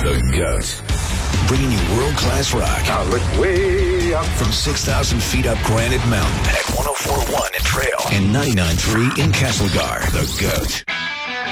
The GOAT. Bringing you world-class rock. Now look way up. From 6,000 feet up Granite Mountain at 104.1 in Trail and 99.3 in Castlegar. The GOAT.